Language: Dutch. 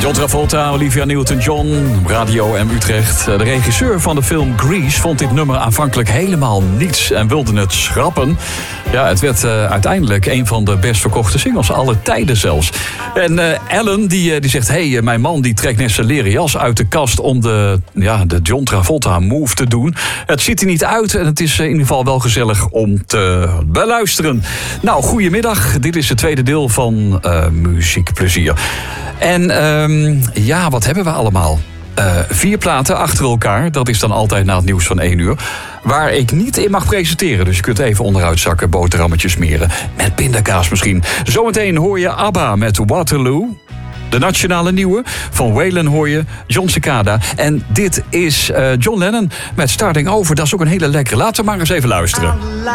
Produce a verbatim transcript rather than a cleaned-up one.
John Travolta, Olivia Newton-John, Radio M Utrecht. De regisseur van de film Grease vond dit nummer aanvankelijk helemaal niets en wilde het schrappen. Ja, het werd uh, uiteindelijk een van de best verkochte singles, alle tijden zelfs. En uh, Ellen, die, uh, die zegt, hé, hey, mijn man die trekt net zijn leren jas uit de kast om de, ja, de John Travolta move te doen. Het ziet er niet uit en het is in ieder geval wel gezellig om te beluisteren. Nou, goedemiddag. Dit is het tweede deel van uh, Muziekplezier. En um, ja, wat hebben we allemaal? Uh, vier platen achter elkaar, dat is dan altijd na het nieuws van één uur. Waar ik niet in mag presenteren, dus je kunt even onderuit zakken, boterhammetjes smeren. Met pindakaas misschien. Zometeen hoor je ABBA met Waterloo. De nationale nieuwe. Van Waylon hoor je John Cicada. En dit is uh, John Lennon met Starting Over. Dat is ook een hele lekkere. Laten we maar eens even luisteren.